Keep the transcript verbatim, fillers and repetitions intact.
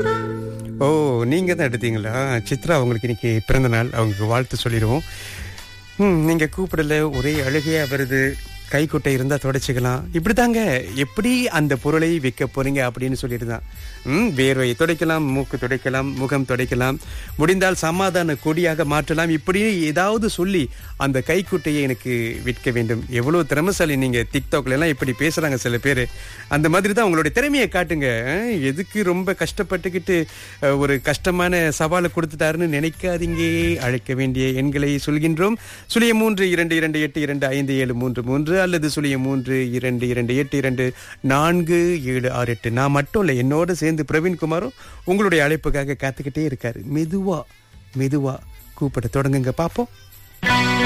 ஓ, நீங்க தான் எடுத்தீங்களா? சித்ரா அவங்களுக்கு இன்னைக்கு பிறந்த நாள், அவங்களுக்கு வாழ்த்து சொல்லிடுவோம். ம் நீங்க கூப்பிடல, ஒரே அழுகையா வருது. கைக்குட்டை இருந்தா தொடச்சிக்கலாம். இப்படிதாங்க, எப்படி அந்த பொருளை வைக்க போறீங்க அப்படின்னு சொல்லிட்டு தான். ம் வேர்வையை துடைக்கலாம், மூக்கு துடைக்கலாம், முகம் துடைக்கலாம், முடிந்தால் சமாதான கொடியாக மாற்றலாம். இப்படி ஏதாவது சொல்லி அந்த கைக்குட்டையை எனக்கு விற்க வேண்டும். எவ்வளவு திறமைசாலி நீங்க. டிக்டாக்ல எல்லாம் இப்படி பேசுறாங்க சில பேர். அந்த மாதிரி தான் உங்களுடைய திறமையை காட்டுங்க. அஹ், எதுக்கு ரொம்ப கஷ்டப்பட்டுக்கிட்டு அஹ், ஒரு கஷ்டமான சவாலை கொடுத்துட்டாருன்னு நினைக்காதீங்க. அழைக்க வேண்டிய எண்களை சொல்கின்றோம். சுழிய மூன்று இரண்டு இரண்டு எட்டு இரண்டு ஐந்து ஏழு மூன்று மூன்று அல்லது சுழிய மூன்று இரண்டு இரண்டு எட்டு இரண்டு நான்கு ஏழு ஆறு எட்டு. நான் மட்டும் இல்லை, என்னோட சேர்ந்து பிரவீன்குமாரும் உங்களுடைய அழைப்புக்காக காத்துக்கிட்டே இருக்காரு. மெதுவா மெதுவா கூப்பிட தொடங்குங்க, பாப்போம்.